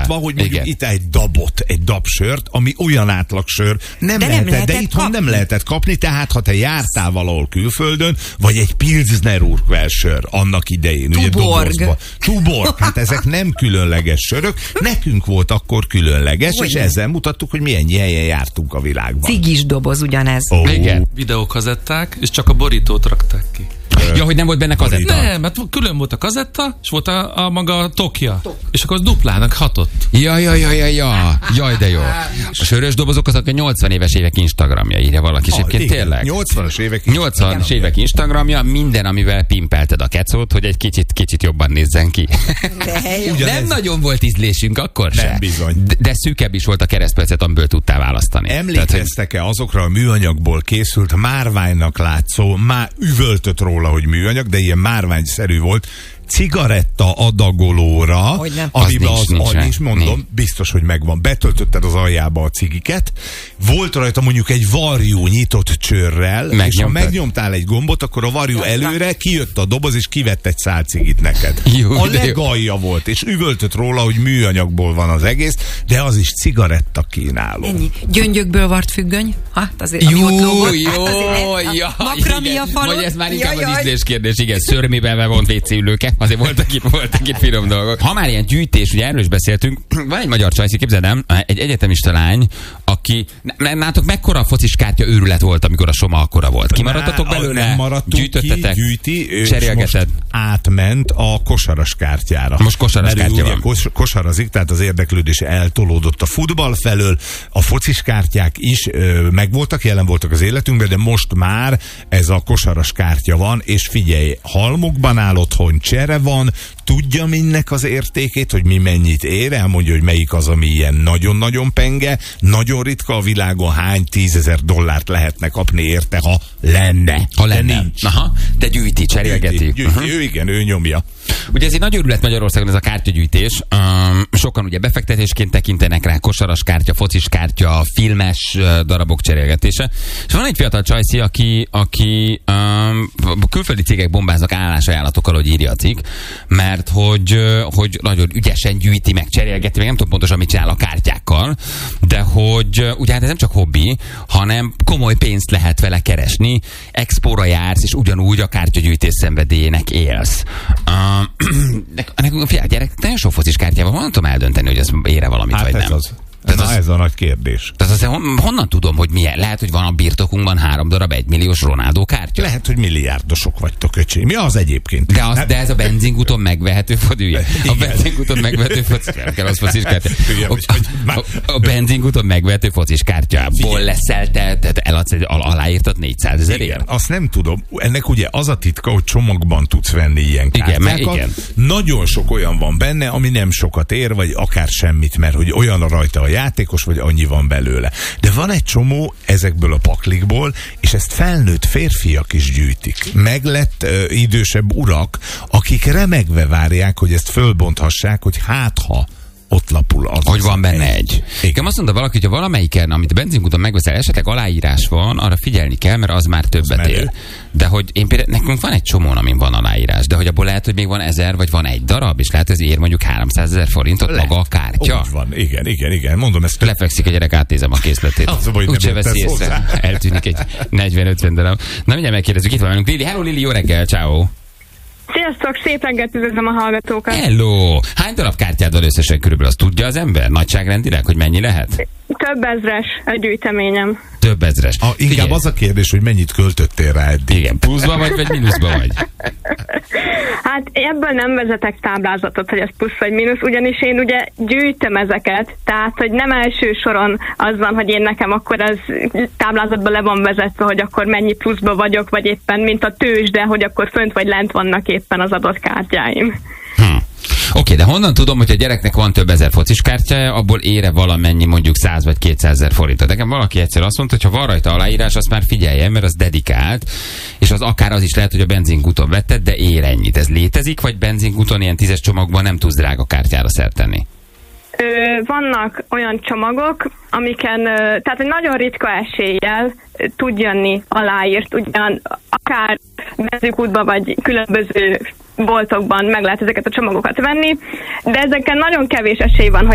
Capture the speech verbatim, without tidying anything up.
Abba, hogy mondjuk itt egy dabot, egy dabsört, ami olyan átlagsör nem de lehetett, nem lehetett de itthon kapni. nem lehetett kapni, tehát ha te jártál valahol külföldön, vagy egy Pilsner Urquell-sör annak idején, ugye dobozba. Tuborg, hát ezek nem különleges sörök, nekünk volt akkor különleges, hogy és ne? Ezzel mutattuk, hogy milyen helyen jártunk a világban. Cigis doboz ugyanez. Oh. Igen, videókazetták, és csak a borítót rakták ki. Ja, hogy nem volt benne kazetta? Nem, mert külön volt a kazetta, és volt a, a maga a tokja. Tok. És akkor az duplának hatott. Ja, ja, ja, ja, ja. Jaj, de jó. A sörös dobozok azok a nyolcvanas éves évek Instagramja, írja valaki. És egyébként tényleg. nyolcvanas évek nyolcvanas évek Instagramja, minden, amivel pimpelted a kecót, hogy egy kicsit, kicsit jobban nézzen ki. Nem nagyon volt ízlésünk akkor se. Nem bizony. De, de szűkebb is volt a keresztpercet, amiből tudtál választani. Emlékeztek-e azokra a műanyagból készült, márványnak látszó, már üvöltött róla, hogy műanyag, de ilyen márványszerű volt, cigaretta adagolóra, amiben az, az, az is mondom, nincs. Biztos, hogy megvan. Betöltötted az aljába a cigiket, volt rajta mondjuk egy varjú nyitott csőrrel, Megnyomtad. És ha megnyomtál egy gombot, akkor a varjú előre kijött a doboz, és kivett egy szál cigit neked. Jó, a legalja volt, és üvöltött róla, hogy műanyagból van az egész, de az is cigaretta kínáló. Ennyi. Gyöngyökből vart függöny? Hát azért, jó, lógott, jó, hát ja, makramia falon. Vagy ez már inkább az ízlés kérdés, igen, szörmébe bevont vécéülőke. Azért voltak itt, voltak itt finom dolgok. Ha már ilyen gyűjtés, ugye erről is beszéltünk, van egy magyar csajszi, képzeldem, egy egyetemista lány, aki, nátok mekkora a focis kártya őrület volt, amikor a Soma akkora volt? Kimaradtatok belőle? Gyűjtöttetek? Ki, gyűjti, cserélgeted? Átment a kosaras kártyára. Most kosaras Mert kártya ugye van. Kos, kosarazik, tehát az érdeklődés eltolódott a futball felől, a focis kártyák is ö, megvoltak, jelen voltak az életünkben, de most már ez a kosaras kártya van, és figyelj, halmokban áll otthon, csere van, tudja mindnek az értékét, hogy mi mennyit ér, elmondja, hogy melyik az, ami ilyen nagyon-nagyon penge, nagyon ritka a világon, hány tízezer dollárt lehetne kapni érte, ha lenne. Ha lenne. De nincs. Aha, de gyűjti, cserélgeti. Gyűjti, gyűjti. Uh-huh. Ő igen, ő nyomja. Ugye ez egy nagy örület Magyarországon, ez a kártyagyűjtés. Um, sokan ugye befektetésként tekintenek rá, kosaras kártya, focis kártya, filmes uh, darabok cserélgetése. És van egy fiatal csajszi, aki, aki um, külföldi cégek bombáznak állásajánlatokkal, hogy írja a cikk, mert hogy, uh, hogy nagyon ügyesen gyűjti, meg cserélgeti, meg nem tudom pontosan, mit csinál a kártyákkal, de hogy uh, ugye hát ez nem csak hobbi, hanem komoly pénzt lehet vele keresni, expóra jársz, és ugyanúgy a kártyagyűjtés szenvedélyének élsz. Um, nekünk a fiatal gyerek nagyon sok focis kártyával, honnan tudom eldönteni, hogy az ére valamit, hát vagy ez nem? Az. Tehát Na, az, ez a nagy kérdés. Tehát azért hon, honnan tudom, hogy milyen? Lehet, hogy van a birtokunkban három darab egymilliós Ronaldo kártya? Lehet, hogy milliárdosok vagytok, öcsém. Mi az egyébként? De, az, de ez a benzinkúton megvehető foci. A benzinkúton megvehető focis kártya. Az focis kártya. A, a, a benzinkúton megvehető focis kártyából leszel te, tehát eladsz egy al- aláírtat négyszázezerért? Azt nem tudom. Ennek ugye az a titka, hogy csomagban tudsz venni ilyen kártyákat. Igen, igen. Nagyon sok olyan van benne, ami nem sokat ér, vagy akár semmit, mert hogy olyan rajta a játékos, vagy annyi van belőle. De van egy csomó ezekből a paklikból, és ezt felnőtt férfiak is gyűjtik. Meglett ö, idősebb urak, akik remegve várják, hogy ezt fölbonthassák, hogy hát ha ott lapul az. Hogy van benne egy. Igen, azt mondta valaki, hogy ha valamelyiken, amit a benzinkúton megveszel, esetleg aláírás van, arra figyelni kell, mert az már többet az ér. De hogy én például, nekünk van egy csomón, amin van aláírás, de hogy abból lehet, hogy még van ezer, vagy van egy darab, és lehet, hogy ez ér mondjuk háromszázezer forintot maga a kártya. Úgy van, igen, igen, igen. Mondom ezt. Lefekszik a gyerek, átnézem a készletét. Úgyse veszi észre. Eltűnik egy negyven-ötven darab. Na mindjárt megkérdezzük, itt van velünk Lili. Hello Lili, jó reggel, ciao. Sziasztok, szép reggelt, üdvözlöm a hallgatókat. Hello! Hány darab kártyád van összesen körülbelül? Azt tudja az ember? Nagyságrendileg, hogy mennyi lehet? Több ezres a gyűjteményem. Több ezres. A, inkább Figyelj. Az a kérdés, hogy mennyit költöttél rá eddig. Igen, pluszba vagy, vagy mínuszba vagy? Hát ebből nem vezetek táblázatot, hogy ez plusz vagy mínusz, ugyanis én ugye gyűjtöm ezeket, tehát hogy nem első soron az van, hogy én nekem akkor az táblázatban le van vezetve, hogy akkor mennyi pluszba vagyok, vagy éppen mint a tőzsde, hogy akkor fönt vagy lent vannak éppen az adott kártyáim. Hm. Oké, okay, de honnan tudom, hogy a gyereknek van több ezer focis kártyája, abból ére valamennyi mondjuk száz vagy kétszázezer forintot. Nekem valaki egyszer azt mondta, hogy ha van rajta aláírás, azt már figyeljen, mert az dedikált, és az akár az is lehet, hogy a benzinkúton vetted, de ér ennyit. Ez létezik, vagy benzinkúton ilyen tízes csomagban nem tudsz drága kártyára szert tenni? Ö, vannak olyan csomagok, amiken, ö, tehát egy nagyon ritka eséllyel ö, tud jönni aláírt, ugyan akár benzinkútban vagy különböző boltokban meg lehet ezeket a csomagokat venni, de ezeken nagyon kevés esély van, hogy